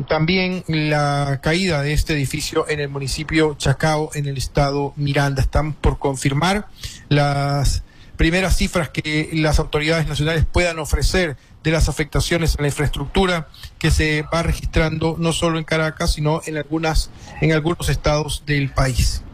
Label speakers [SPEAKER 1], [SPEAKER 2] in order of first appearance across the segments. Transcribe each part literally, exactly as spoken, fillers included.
[SPEAKER 1] también la caída de este edificio en el municipio Chacao, en el estado Miranda. Están por confirmar las primeras cifras que las autoridades nacionales puedan ofrecer de las afectaciones a la infraestructura que se va registrando no solo en Caracas, sino en algunas, en algunos estados del país.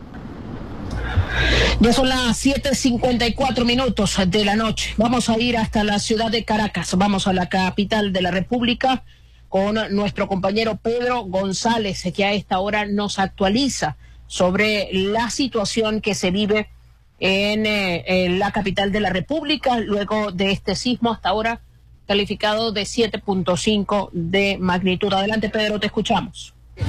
[SPEAKER 2] Ya son las siete cincuenta y cuatro minutos de la noche. Vamos a ir hasta la ciudad de Caracas. Vamos a la capital de la República con nuestro compañero Pedro González, que a esta hora nos actualiza sobre la situación que se vive en, eh, en la capital de la República luego de este sismo, hasta ahora calificado de siete punto cinco de magnitud. Adelante, Pedro, te escuchamos.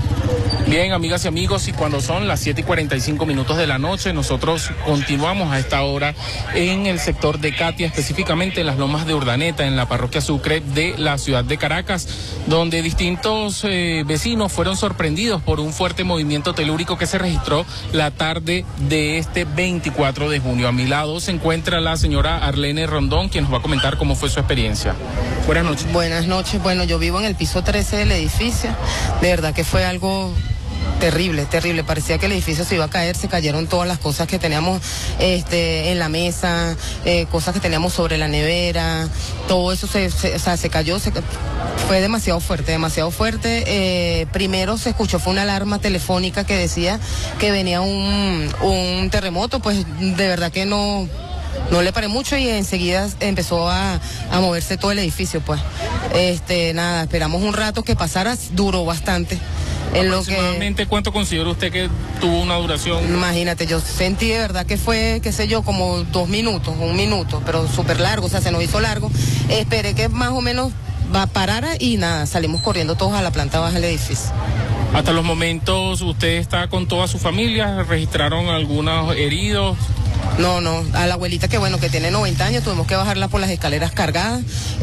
[SPEAKER 3] Bien, amigas y amigos, y cuando son las siete y cuarenta y cinco minutos de la noche, nosotros continuamos a esta hora en el sector de Catia, específicamente en las lomas de Urdaneta, en la parroquia Sucre de la ciudad de Caracas, donde distintos eh, vecinos fueron sorprendidos por un fuerte movimiento telúrico que se registró la tarde de este veinticuatro de junio. A mi lado se encuentra la señora Arlene Rondón, quien nos va a comentar cómo fue su experiencia. Buenas noches.
[SPEAKER 4] Buenas noches. Bueno, yo vivo en el piso trece del edificio. De verdad que fue algo terrible, terrible. Parecía que el edificio se iba a caer, se cayeron todas las cosas que teníamos este, en la mesa, eh, cosas que teníamos sobre la nevera, todo eso se, se, o sea, se cayó, se, fue demasiado fuerte, demasiado fuerte. Eh, primero se escuchó, fue una alarma telefónica que decía que venía un, un terremoto, pues de verdad que no... No le paré mucho y enseguida empezó a, a moverse todo el edificio, pues. Este, nada, esperamos un rato que pasara, duró bastante. En lo
[SPEAKER 3] ¿Aproximadamente
[SPEAKER 4] que,
[SPEAKER 3] cuánto considera usted que tuvo una duración?
[SPEAKER 4] Imagínate, yo sentí de verdad que fue, qué sé yo, como dos minutos, un minuto, pero súper largo, o sea, se nos hizo largo. Esperé que más o menos va parara y nada, salimos corriendo todos a la planta baja del edificio.
[SPEAKER 3] Hasta los momentos, ¿usted está con toda su familia? ¿Registraron algunos heridos?
[SPEAKER 4] No, no, a la abuelita que bueno, que tiene noventa años, tuvimos que bajarla por las escaleras cargadas,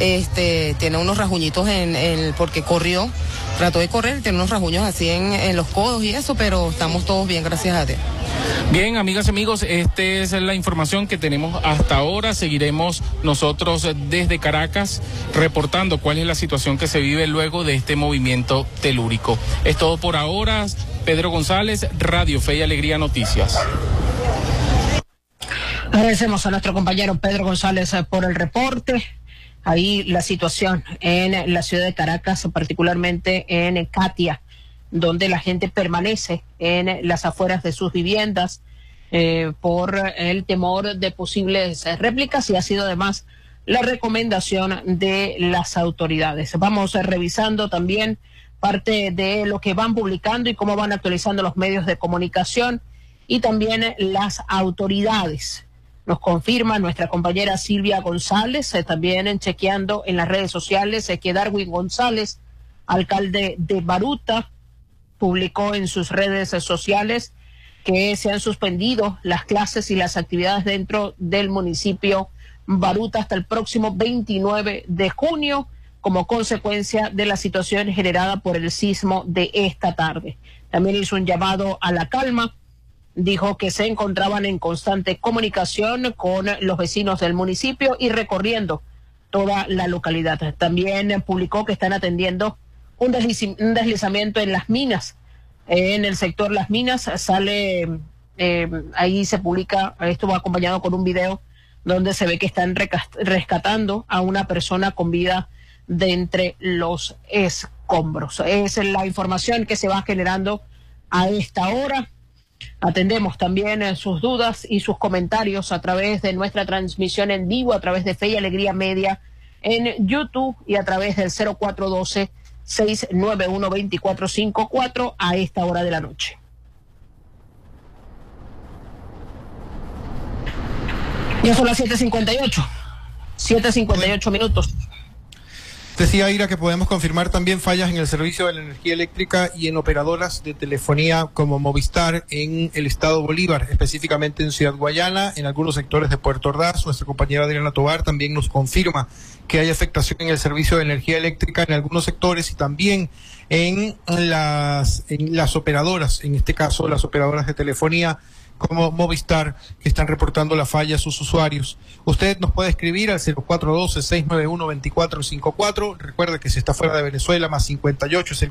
[SPEAKER 4] este, tiene unos rasguñitos en el, porque corrió, trató de correr, tiene unos rasguños así en, en los codos y eso, pero estamos todos bien, gracias a Dios.
[SPEAKER 3] Bien, amigas y amigos, esta es la información que tenemos hasta ahora. Seguiremos nosotros desde Caracas reportando cuál es la situación que se vive luego de este movimiento telúrico. Es todo por ahora. Pedro González, Radio Fe y Alegría Noticias.
[SPEAKER 2] Agradecemos a nuestro compañero Pedro González por el reporte. Ahí la situación en la ciudad de Caracas, particularmente en Catia, donde la gente permanece en las afueras de sus viviendas eh, por el temor de posibles réplicas, y ha sido además la recomendación de las autoridades. Vamos revisando también parte de lo que van publicando y cómo van actualizando los medios de comunicación y también las autoridades. Nos confirma nuestra compañera Silvia González, eh, también en chequeando en las redes sociales, eh, que Darwin González, alcalde de Baruta, publicó en sus redes sociales que se han suspendido las clases y las actividades dentro del municipio Baruta hasta el próximo veintinueve de junio como consecuencia de la situación generada por el sismo de esta tarde. También hizo un llamado a la calma. Dijo que se encontraban en constante comunicación con los vecinos del municipio y recorriendo toda la localidad. También publicó que están atendiendo un, desliz- un deslizamiento en las minas. Eh, en el sector Las Minas sale, eh, ahí se publica, esto va acompañado con un video donde se ve que están recast- rescatando a una persona con vida de entre los escombros. Esa es la información que se va generando a esta hora. Atendemos también eh, sus dudas y sus comentarios a través de nuestra transmisión en vivo, a través de Fe y Alegría Media en YouTube y a través del cero cuatro uno dos, seis nueve uno, dos cuatro cinco cuatro a esta hora de la noche. Ya son las siete cincuenta y ocho. siete cincuenta y ocho minutos.
[SPEAKER 1] Decía Ira que podemos confirmar también fallas en el servicio de la energía eléctrica y en operadoras de telefonía como Movistar en el estado Bolívar, específicamente en Ciudad Guayana, en algunos sectores de Puerto Ordaz. Nuestra compañera Adriana Tovar también nos confirma que hay afectación en el servicio de energía eléctrica en algunos sectores y también en las, en las operadoras, en este caso las operadoras de telefonía como Movistar, que están reportando la falla a sus usuarios. Usted nos puede escribir al cero cuatro uno dos, seis nueve uno, dos cuatro cinco cuatro. Recuerde que si está fuera de Venezuela, más cincuenta y ocho es el